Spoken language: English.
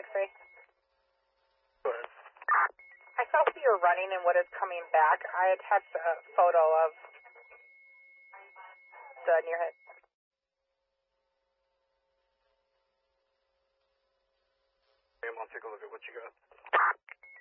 6-3. Go ahead. I saw who you're running and what is coming back. I attached a photo of the near hit. I'll take a look at what you got.